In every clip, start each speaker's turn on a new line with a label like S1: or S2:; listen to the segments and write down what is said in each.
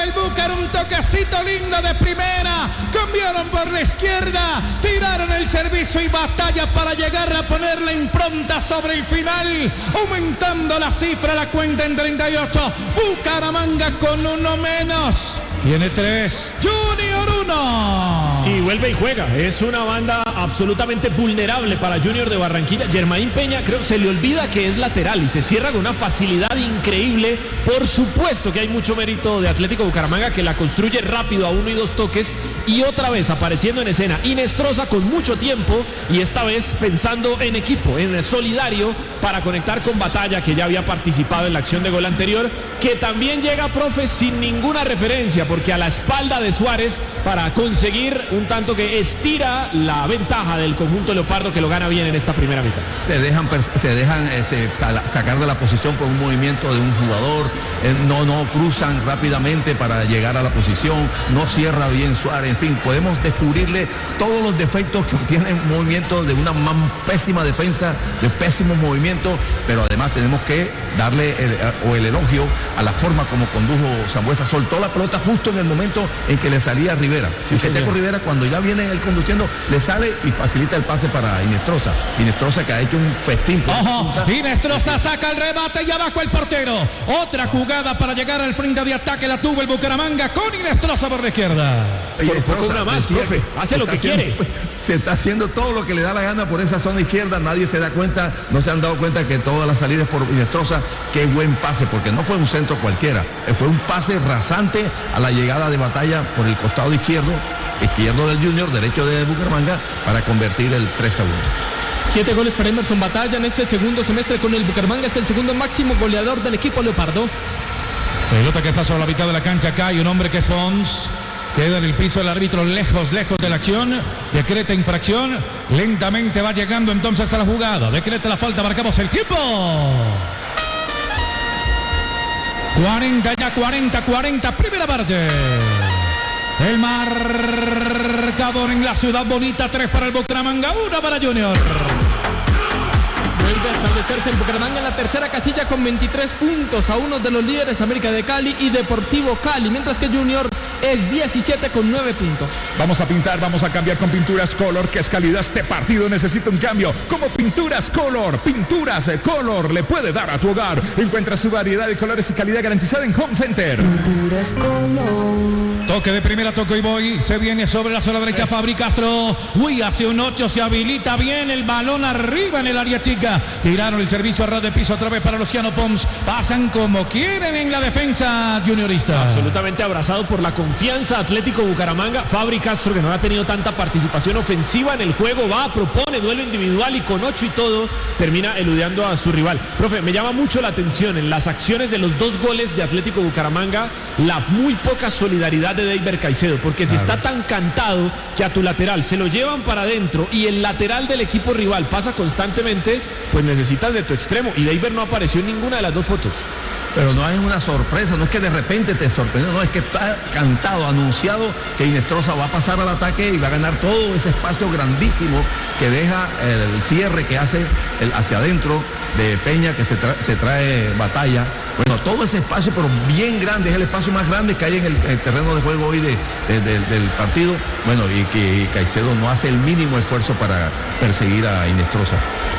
S1: para el Búcar, un toquecito lindo de primera, cambiaron por la izquierda, tiraron el servicio y Batalla para llegar a poner la impronta sobre el final, aumentando la cifra, la cuenta en 38, Bucaramanga con uno menos. Tiene 3, Junior 1.
S2: Y vuelve y juega. Es una banda absolutamente vulnerable para Junior de Barranquilla. Germain Peña, creo, se le olvida que es lateral y se cierra con una facilidad increíble. Por supuesto que hay mucho mérito de Atlético Bucaramanga, que la construye rápido a 1 y 2 toques. Y otra vez apareciendo en escena Inestrosa con mucho tiempo y esta vez pensando en equipo, en solidario, para conectar con Batalla, que ya había participado en la acción de gol anterior, que también llega, profe, sin ninguna referencia, porque a la espalda de Suárez, para conseguir un tanto que estira la ventaja del conjunto leopardo, que lo gana bien en esta primera mitad.
S3: Se dejan sacar de la posición por un movimiento de un jugador, no cruzan rápidamente para llegar a la posición, no cierra bien Suárez, en fin, podemos descubrirle todos los defectos que tiene movimiento de una pésima defensa, de pésimos movimientos, pero además tenemos que darle el elogio a la forma como condujo Sambueza. Soltó la pelota justo en el momento en que le salía a Rivera. Sí, Teco Rivera, cuando ya viene él conduciendo, le sale y facilita el pase para Inestrosa. Inestrosa, que ha hecho un festín.
S1: Ojo, Inestrosa saca el rebate y abajo el portero. Otra jugada para llegar al frente de ataque, la tuvo el Bucaramanga con Inestrosa por la izquierda.
S2: Una más, profe, hace lo que quiere.
S3: Se está haciendo todo lo que le da la gana por esa zona izquierda, nadie se da cuenta, no se han dado cuenta que todas las salidas por Inestrosa, qué buen pase, porque no fue un centro cualquiera, fue un pase rasante a la llegada de Batalla por el costado izquierdo del Junior, derecho de Bucaramanga, para convertir el 3-1.
S4: 7 goles para Emerson Batalla en este segundo semestre con el Bucaramanga, es el segundo máximo goleador del equipo leopardo.
S1: Pelota que está sobre la mitad de la cancha, acá hay un hombre que es Pons. Queda en el piso el árbitro lejos de la acción, decreta infracción, lentamente va llegando entonces a la jugada, decreta la falta, marcamos el tiempo. 40, primera parte. El marcador en la ciudad bonita, 3 para el Bucaramanga, 1 para Junior.
S4: Vuelve a establecerse el Bucaramanga en la tercera casilla con 23 puntos, a uno de los líderes, América de Cali y Deportivo Cali, mientras que Junior es 17 con 9 puntos.
S5: Vamos a pintar, vamos a cambiar con Pinturas Color, que es calidad. Este partido necesita un cambio, como Pinturas Color. Pinturas Color le puede dar a tu hogar. Encuentra su variedad de colores y calidad garantizada en Home Center.
S6: Pinturas Color.
S1: Toque de primera, toco y voy, se viene sobre la zona derecha Fabri Castro, hace un 8, se habilita bien el balón arriba en el área chica, tiraron el servicio a ras de piso otra vez para Luciano Pons, pasan como quieren en la defensa juniorista.
S2: Absolutamente abrazado por la confianza Atlético Bucaramanga. Fabri Castro, que no ha tenido tanta participación ofensiva en el juego, propone duelo individual y con 8 y todo termina eludiendo a su rival. Profe, me llama mucho la atención en las acciones de los 2 goles de Atlético Bucaramanga, la muy poca solidaridad de Deiber Caicedo, porque si está tan cantado que a tu lateral se lo llevan para adentro y el lateral del equipo rival pasa constantemente, pues necesitas de tu extremo, y Deiber no apareció en ninguna de las 2 fotos.
S3: Pero no es una sorpresa, no es que de repente te sorprendió, no, es que está cantado, anunciado que Inestrosa va a pasar al ataque y va a ganar todo ese espacio grandísimo que deja el cierre que hace hacia adentro de Peña, que se trae Batalla. Bueno, todo ese espacio, pero bien grande, es el espacio más grande que hay en el terreno de juego hoy del partido. Bueno, y que Caicedo no hace el mínimo esfuerzo para perseguir a Inestrosa.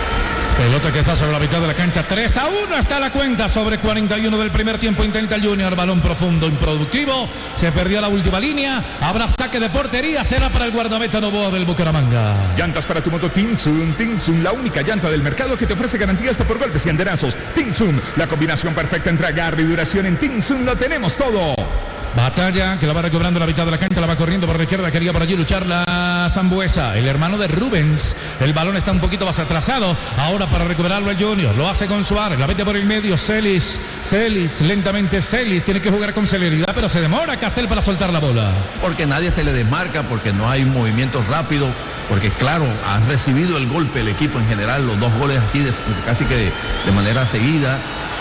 S1: Pelota que está sobre la mitad de la cancha, 3-1 está la cuenta, sobre 41 del primer tiempo, intenta el Junior, balón profundo, improductivo, se perdió la última línea, habrá saque de portería, será para el guardameta Novoa del Bucaramanga.
S5: Llantas para tu moto Tinsun, la única llanta del mercado que te ofrece garantía hasta por golpes y anderazos. Tinsun, la combinación perfecta entre agarre y duración. En Tinsun lo tenemos todo.
S1: Batalla, que la va recobrando la mitad de la cancha, la va corriendo por la izquierda, quería por allí luchar la Sambuesa, el hermano de Rubens, el balón está un poquito más atrasado, ahora para recuperarlo el Junior, lo hace con Suárez, la mete por el medio, Celis, lentamente Celis, tiene que jugar con celeridad, pero se demora Castel para soltar la bola.
S3: Porque nadie se le desmarca, porque no hay un movimiento rápido, porque claro, ha recibido el golpe el equipo en general, los 2 goles así, casi que de manera seguida.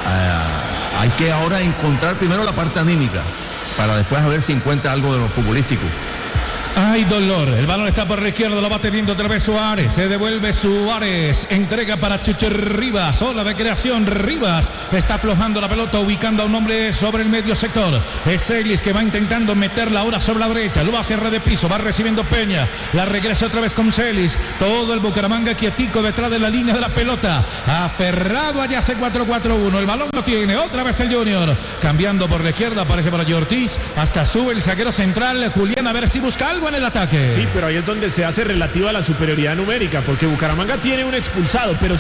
S3: Hay que ahora encontrar primero la parte anímica, para después a ver si encuentra algo de lo futbolístico.
S1: Hay dolor, el balón está por la izquierda, lo va teniendo otra vez Suárez, se devuelve Suárez, entrega para Chucho Rivas, ola de creación, Rivas está aflojando la pelota, ubicando a un hombre sobre el medio sector, es Celis que va intentando meterla ahora sobre la derecha, lo va a cerrar de piso, va recibiendo Peña, la regresa otra vez con Celis, todo el Bucaramanga quietico detrás de la línea de la pelota, aferrado allá hace 4-4-1, el balón lo tiene, otra vez el Junior, cambiando por la izquierda, aparece para Ortiz, hasta sube el zaguero central, Julián, a ver si busca algo en el ataque.
S2: Sí, pero ahí es donde se hace relativa a la superioridad numérica, porque Bucaramanga tiene un expulsado, pero